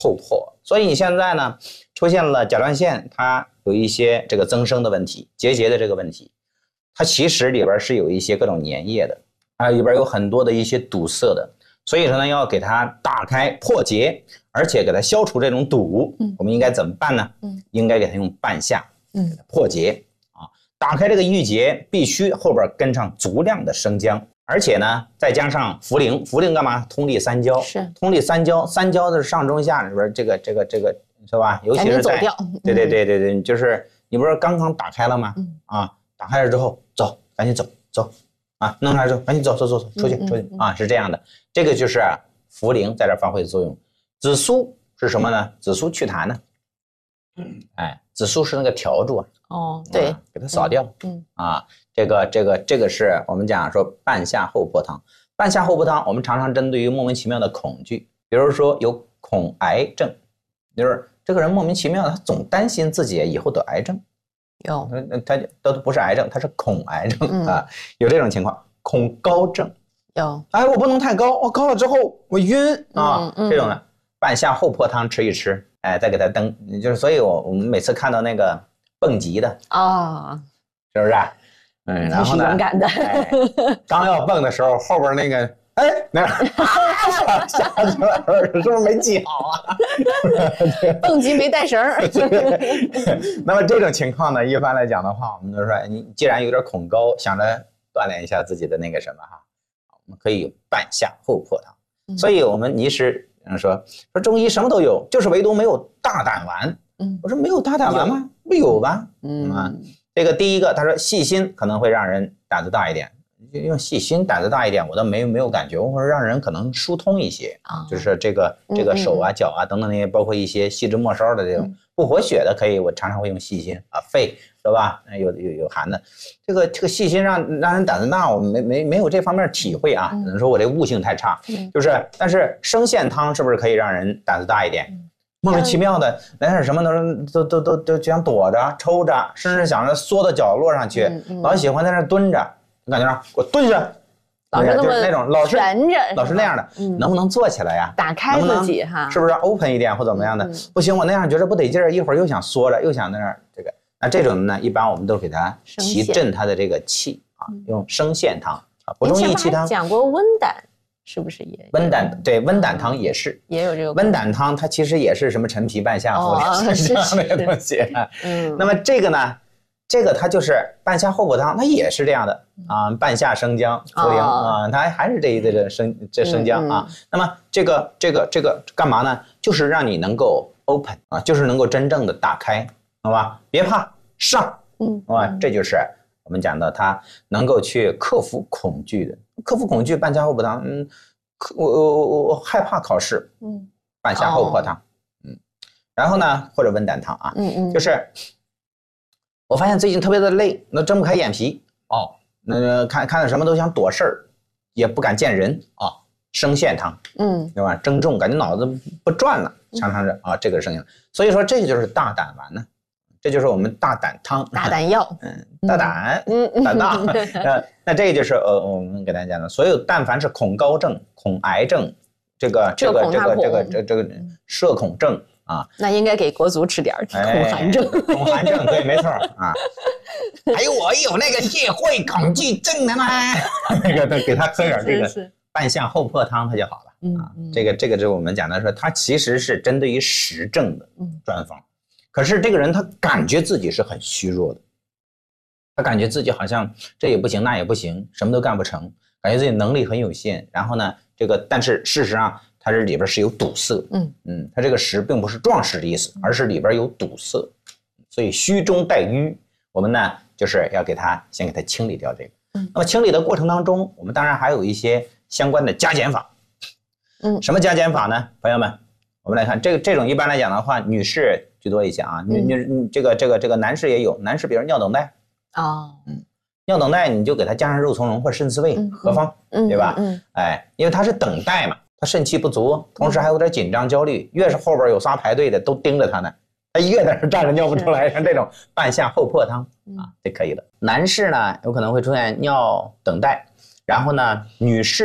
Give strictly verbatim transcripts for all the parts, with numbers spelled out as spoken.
后破，所以你现在呢出现了甲状腺，它有一些这个增生的问题，结节的这个问题，它其实里边是有一些各种粘液的，啊，里边有很多的一些堵塞的，所以说呢要给它打开破结，而且给它消除这种堵。嗯，我们应该怎么办呢？嗯，应该给它用半夏，嗯，给它破结啊，打开这个郁结，必须后边跟上足量的生姜。而且呢，再加上茯苓，茯苓干嘛？通利三焦，是通利三焦，三焦的上中下里边，这个这个这个是吧？尤其是在对对对对对，就是你不是刚刚打开了吗？嗯、啊，打开了之后，走，赶紧走走啊，弄出来之后赶紧走走走走出去出去啊，是这样的。这个就是茯苓在这发挥作用。紫苏是什么呢？紫苏祛痰呢。哎，紫苏是那个笤帚啊。哦，对、啊，给它扫掉。嗯啊。这个这个这个是我们讲说半夏厚朴汤，半夏厚朴汤，我们常常针对于莫名其妙的恐惧，比如说有恐癌症，就是这个人莫名其妙的，他总担心自己以后得癌症，有，他都不是癌症，他是恐癌症、嗯、啊，有这种情况，恐高症有，哎，我不能太高，我高了之后我晕啊，嗯嗯、这种呢，半夏厚朴汤吃一吃，哎，再给他登，就是所以我我们每次看到那个蹦极的啊、哦，是不是、啊？嗯，然后呢？勇敢的、哎，刚要蹦的时候，后边那个，哎，那下去了，是不是没系好啊？ 蹦极没带绳。 那么这种情况呢，一般来讲的话，我们就说，你既然有点恐高，想着锻炼一下自己的那个什么哈，我们可以半夏厚朴汤。嗯、所以我们医师说说中医什么都有，就是唯独没有大胆丸。嗯，我说没有大胆丸吗？不有吧？嗯啊。这个第一个，他说细心可能会让人胆子大一点，用细心胆子大一点，我倒没没有感觉，或者让人可能疏通一些啊，就是这个这个手啊、脚啊等等那些，包括一些细枝末梢的这种不活血的，可以，我常常会用细心啊，肺是吧？有有有寒的，这个这个细心让让人胆子大，我没没没有这方面体会啊，只能说我这悟性太差，就是，但是生苋汤是不是可以让人胆子大一点？莫名其妙的来点什么都都都都就想躲着抽着，甚至想着缩到角落上去，嗯嗯、老喜欢在那蹲着，感觉上给我蹲下， 老是那么那种老是悬着， 老是那样的，嗯、能不能坐起来呀？ 打开自己哈， 是不是 open 一点或怎么样的？嗯、不行，我那样觉得不得劲儿，一会儿又想缩着，又想那样这个，那这种呢，一般我们都给它提振它的这个气啊，用生苋汤啊，补中益气汤。 讲过温胆。是不是也温胆？对，温胆汤也是， 也有这个温胆汤，它其实也是什么陈皮、半夏、茯苓这样的一个东西。嗯，那么这个呢，这个它就是半夏厚朴汤，它也是这样的啊，半夏、生姜、茯苓啊，它还是这一这个生这生姜啊。那么这个这个这个干嘛呢？就是让你能够 open 啊，就是能够真正的打开，好吧？别怕，上，嗯，好吧？这就是我们讲的，它能够去克服恐惧的。克服恐惧，半夏厚朴汤。嗯，我我我我害怕考试。嗯，半夏厚朴汤。哦、嗯，然后呢，或者温胆汤啊。嗯嗯。就是我发现最近特别的累，那睁不开眼皮哦，那看看到什么都想躲事儿，也不敢见人啊、哦。生苋汤。嗯，对吧？增重，感觉脑子不转了，常常是啊，这个生苋。所以说，这个就是大胆丸呢。这就是我们大胆汤， 大胆药， 嗯，大胆，嗯，胆大，呃，那这个就是呃，我们给大家讲的，所有但凡是恐高症、恐癌症，这个这个这个这个这这个社恐症啊， 那应该给国足吃点恐寒症， 恐寒症对，没错啊。还有我有那个社会恐惧症的吗？那个给他喝点这个半夏厚朴汤，他就好了啊。这个这个就是我们讲的说，它其实是针对于实症的专方。可是这个人他感觉自己是很虚弱的，他感觉自己好像这也不行那也不行，什么都干不成，感觉自己能力很有限。然后呢，这个但是事实上它这里边是有堵塞，嗯嗯，它这个实并不是壮实的意思，而是里边有堵塞，所以虚中带瘀。我们呢就是要给它先给它清理掉这个。嗯，那么清理的过程当中，我们当然还有一些相关的加减法。嗯，什么加减法呢？朋友们，我们来看这个这种一般来讲的话，女士居多一些啊，女女这个这个这个男士也有，男士比如尿等带啊，嗯，尿等带你就给他加上肉苁蓉或者肾刺味，何方，对吧？嗯，哎，因为他是等待嘛，他肾气不足，同时还有点紧张焦虑，越是后边有仨排队的都盯着他呢，他越在那站着尿不出来，像这种半夏厚朴汤啊就可以了。男士呢有可能会出现尿等带，然后呢女士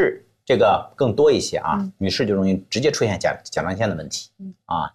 这个更多一些啊， 嗯、 女士就容易直接出现甲甲状腺的问题、 嗯、 啊。